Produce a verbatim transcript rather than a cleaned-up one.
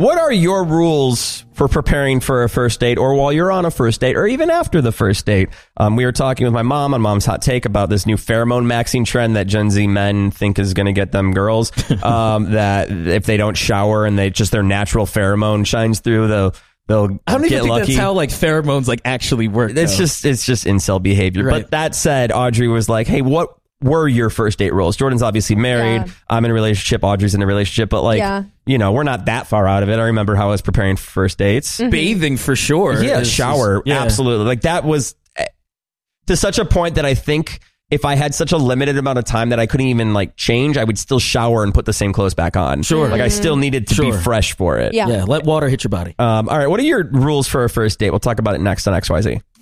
What are your rules for preparing for a first date, or while you're on a first date, or even after the first date? Um, we were talking with my mom on Mom's Hot Take about this new pheromone maxing trend that Gen Z men think is going to get them girls. Um, that if they don't shower and they just their natural pheromone shines through, they'll they'll I don't get even think lucky. that's how like pheromones like actually work. It's though. just it's just incel behavior. Right. But that said, Audrey was like, "Hey, what were your first date rules?" Jordan's obviously married. Yeah. I'm in a relationship. Audrey's in a relationship. But like, Yeah. you know, we're not that far out of it. I remember how I was preparing for first dates. bathing for sure. Yeah, is- shower. is- yeah. Absolutely. Like that was eh, to such a point that I think if I had such a limited amount of time that I couldn't even like change, I would still shower and put the same clothes back on. Sure. Like I still needed to be Sure. fresh for it. Yeah. Yeah, let water hit your body. Um, all right. What are your rules for a first date? We'll talk about it next on X Y Z.